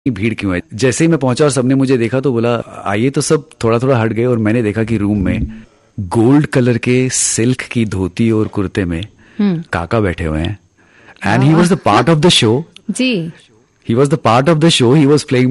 भीड़ क्यों है। जैसे ही मैं पहुंचा और सबने मुझे देखा तो बोला आइए, तो सब थोड़ा थोड़ा हट गए और मैंने देखा कि रूम में गोल्ड कलर के सिल्क की धोती और कुर्ते में काका बैठे हुए हैं। And he was the part of the show. Ji, he was the part of the show, he was playing